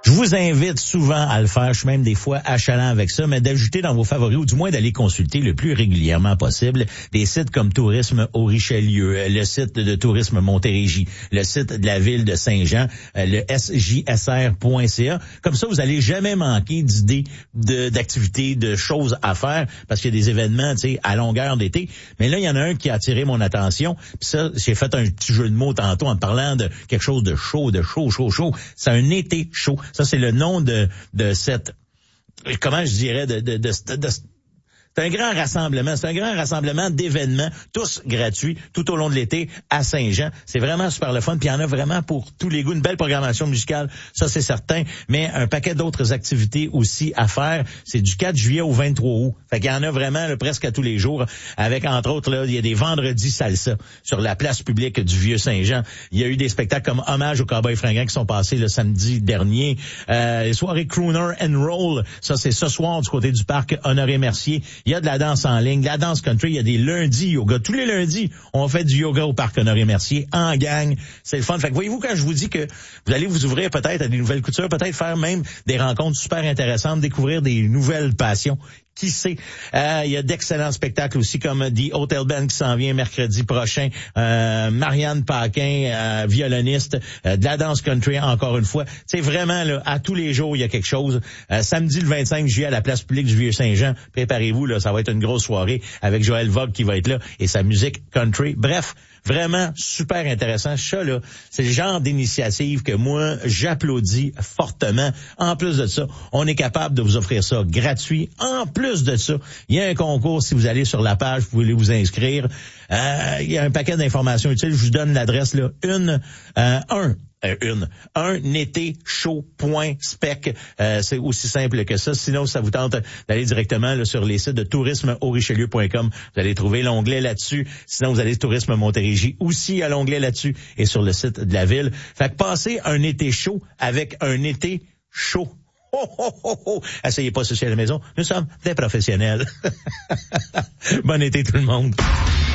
Je vous invite souvent à le faire, je suis même des fois achalant avec ça, mais d'ajouter dans vos favoris ou du moins d'aller consulter le plus régulièrement possible des sites comme Tourisme au Richelieu, le site de Tourisme Montérégie, le site de la ville de Saint-Jean, le sjsr.ca. Comme ça, vous n'allez jamais manquer d'idées, d'activités, de choses à faire parce qu'il y a des événements, tu sais, à longueur d'été. Mais là, il y en a un qui a attiré mon attention. Puis ça, j'ai fait un petit jeu de mots tantôt en parlant de quelque chose de chaud. C'est un été chaud. Ça, c'est le nom de cette, comment je dirais, c'est un grand rassemblement d'événements, tous gratuits, tout au long de l'été, à Saint-Jean. C'est vraiment super le fun, puis il y en a vraiment pour tous les goûts. Une belle programmation musicale, ça c'est certain, mais un paquet d'autres activités aussi à faire. C'est du 4 juillet au 23 août. Fait qu'il y en a vraiment là, presque à tous les jours, avec entre autres, là, il y a des vendredis salsa sur la place publique du Vieux-Saint-Jean. Il y a eu des spectacles comme Hommage aux Cowboys Fringants qui sont passés le samedi dernier. Les soirées Crooner and Roll, ça c'est ce soir du côté du parc Honoré-Mercier. Il y a de la danse en ligne, de la danse country, il y a des lundis yoga. Tous les lundis, on fait du yoga au parc Honoré-Mercier en gang. C'est le fun. Fait que voyez-vous, quand je vous dis que vous allez vous ouvrir peut-être à des nouvelles coutures, peut-être faire même des rencontres super intéressantes, découvrir des nouvelles passions. Qui sait? Il y a d'excellents spectacles aussi comme The Hotel Band qui s'en vient mercredi prochain. Marianne Paquin, violoniste, de la danse country encore une fois. C'est vraiment là, à tous les jours il y a quelque chose. Samedi le 25 juillet à la place publique du Vieux-Saint-Jean. Préparez-vous là, ça va être une grosse soirée avec Joël Vogue qui va être là et sa musique country. Bref, vraiment super intéressant. Ça là, c'est le genre d'initiative que moi j'applaudis fortement. En plus de ça, on est capable de vous offrir ça gratuit. En plus de ça, il y a un concours. Si vous allez sur la page, vous pouvez vous inscrire. Il y a un paquet d'informations utiles. Je vous donne l'adresse là. Un été chaud.spec. C'est aussi simple que ça. Sinon, ça vous tente d'aller directement là, sur les sites de tourismeaurichelieu.com. Vous allez trouver l'onglet là-dessus. Sinon, vous allez sur Tourisme Montérégie aussi à l'onglet là-dessus et sur le site de la ville. Fait que passez un été chaud avec un été chaud. Essayez pas ceci à la maison. Nous sommes des professionnels. Bon été tout le monde.